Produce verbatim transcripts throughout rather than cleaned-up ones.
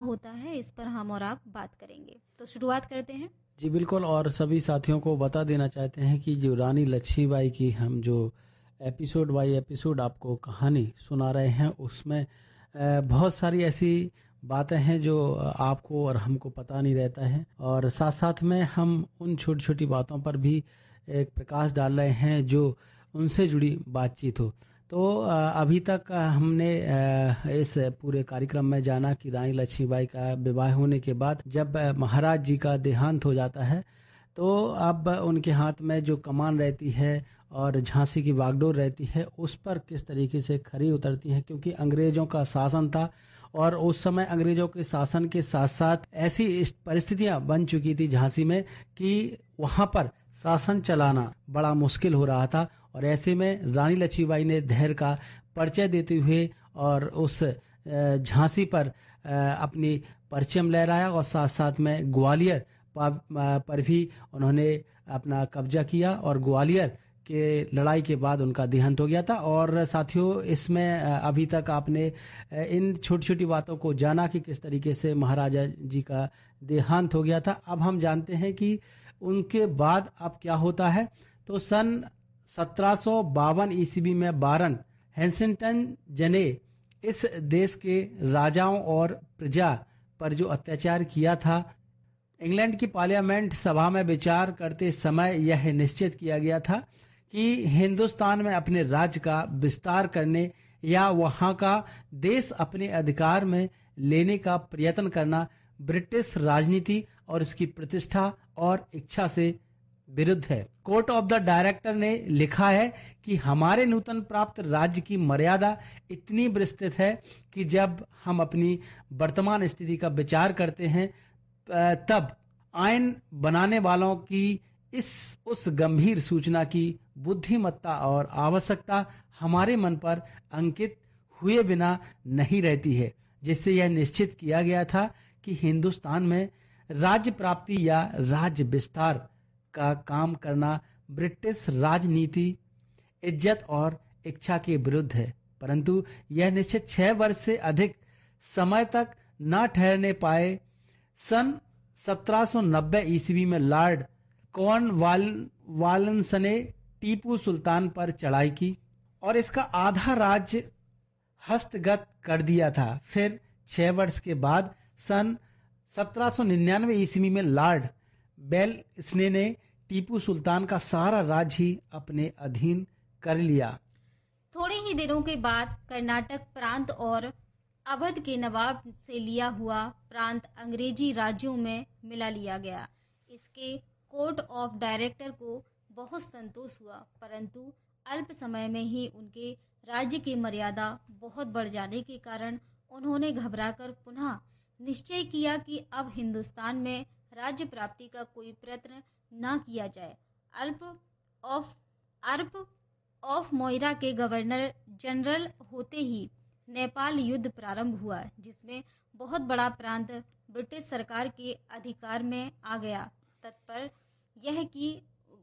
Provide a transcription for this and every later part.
होता है, इस पर हम और आप बात करेंगे। तो शुरुआत करते हैं। जी बिल्कुल, और सभी साथियों को बता देना चाहते हैं कि जो रानी लक्ष्मीबाई की हम जो एपिसोड बाय एपिसोड आपको कहानी सुना रहे हैं, उसमें बहुत सारी ऐसी बातें हैं जो आपको और हमको पता नहीं रहता है, और साथ साथ में हम उन छोटी छोटी बातों पर भी एक प्रकाश डाल रहे हैं जो उनसे जुड़ी बातचीत हो। तो अभी तक हमने इस पूरे कार्यक्रम में जाना कि रानी लक्ष्मीबाई का विवाह होने के बाद जब महाराज जी का देहांत हो जाता है, तो अब उनके हाथ में जो कमान रहती है और झांसी की बागडोर रहती है, उस पर किस तरीके से खरी उतरती है, क्योंकि अंग्रेजों का शासन था और उस समय अंग्रेजों के शासन के साथ साथ ऐसी परिस्थितियां बन चुकी थी झांसी में कि वहां पर शासन चलाना बड़ा मुश्किल हो रहा था। और ऐसे में रानी लक्ष्मीबाई ने धैर्य का परिचय देते हुए और उस झांसी पर अपनी परचम लहराया और साथ साथ में ग्वालियर पर भी उन्होंने अपना कब्जा किया और ग्वालियर के लड़ाई के बाद उनका देहांत हो गया था। और साथियों, इसमें अभी तक आपने इन छोटी छोटी बातों को जाना कि किस तरीके से महाराजा जी का देहांत हो गया था। अब हम जानते हैं कि उनके बाद अब क्या होता है। तो सन सत्रह सौ बावन ईस्वी में बारन हैंसिंगटन जने इस देश के राजाओं और प्रजा पर जो अत्याचार किया था, इंग्लैंड की पार्लियामेंट सभा में विचार करते समय यह निश्चित किया गया था कि हिंदुस्तान में अपने राज्य का विस्तार करने या वहां का देश अपने अधिकार में लेने का प्रयत्न करना ब्रिटिश राजनीति और उसकी प्रतिष्ठा और इच्छा से विरुद्ध है। कोर्ट ऑफ द डायरेक्टर ने लिखा है कि हमारे नूतन प्राप्त राज्य की मर्यादा इतनी विस्तृत है कि जब हम अपनी वर्तमान स्थिति का विचार करते हैं, तब आईन बनाने वालों की इस उस गंभीर सूचना की बुद्धिमत्ता और आवश्यकता हमारे मन पर अंकित हुए बिना नहीं रहती है, जिससे यह निश्चित किया गया था कि हिंदुस्तान में राज्य प्राप्ति या राज्य विस्तार का काम करना ब्रिटिश राजनीति, इज्जत और इच्छा के विरुद्ध है। परंतु यह निश्चित छह वर्ष से अधिक समय तक न ठहरने पाए। सन सत्रह सौ नब्बे ईस्वी में लॉर्ड कॉर्नवालिस ने टीपू सुल्तान पर चढ़ाई की और इसका आधा राज्य हस्तगत कर दिया था। फिर छह वर्ष के बाद सन सत्रह सौ निन्यानवे ईस्वी में लॉर्ड बेलस्ने ने टीपू सुल्तान का सारा राज्य ही अपने अधीन कर लिया। थोड़े ही दिनों के बाद कर्नाटक प्रांत और अवध के नवाब से लिया हुआ प्रांत अंग्रेजी राज्यों में मिला लिया गया। इसके कोर्ट ऑफ डायरेक्टर को बहुत संतोष हुआ, परंतु अल्प समय में ही उनके राज्य की मर्यादा बहुत बढ़ जाने के कारण उन्होंने घबराकर पुनः निश्चय किया कि अब हिंदुस्तान में राज्य प्राप्ति का कोई प्रयत्न न किया जाए। अल्प ऑफ अर्प ऑफ मोइरा के गवर्नर जनरल होते ही नेपाल युद्ध प्रारंभ हुआ, जिसमें बहुत बड़ा प्रांत ब्रिटिश सरकार के अधिकार में आ गया। तत्पर यह कि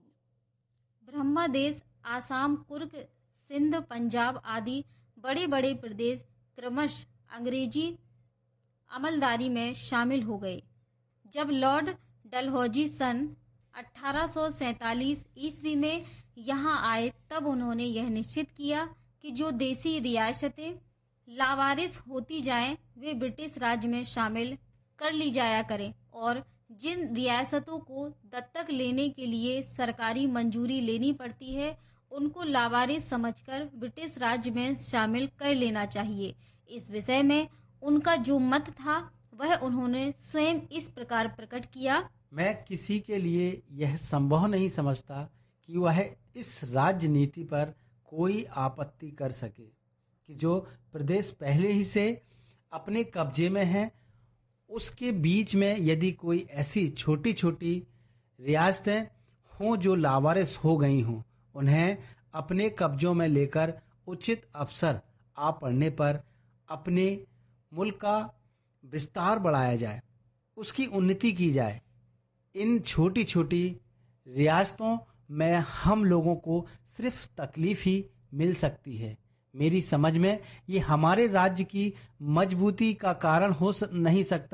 ब्रह्मदेश, आसाम, कुर्ग, सिंध, पंजाब आदि बड़े बड़े प्रदेश क्रमशः अंग्रेजी अमलदारी में शामिल हो गए। जब लॉर्ड डलहौजी सन अठारह सौ सैंतालीस ईस्वी में यहाँ आए, तब उन्होंने यह निश्चित किया कि जो देसी रियासतें लावारिस होती जाएं, वे ब्रिटिश राज में शामिल कर ली जाया करें और जिन रियासतों को दत्तक लेने के लिए सरकारी मंजूरी लेनी पड़ती है, उनको लावारिस समझकर ब्रिटिश राज में शामिल कर लेना चाहिए। इस विषय में उनका जो मत था वह उन्होंने स्वयं इस प्रकार प्रकट किया। मैं किसी के लिए यह संभव नहीं समझता कि वह इस राजनीति पर कोई आपत्ति कर सके कि जो प्रदेश पहले ही से अपने कब्जे में है, उसके बीच में यदि कोई ऐसी छोटी छोटी रियासतें हों जो लावारिस हो गई हों, उन्हें अपने कब्जों में लेकर उचित अवसर आ पड़ने पर अपने मुल्क का विस्तार बढ़ाया जाए, उसकी उन्नति की जाए। इन छोटी छोटी रियासतों में हम लोगों को सिर्फ तकलीफ ही मिल सकती है। मेरी समझ में ये हमारे राज्य की मजबूती का कारण हो नहीं सकता।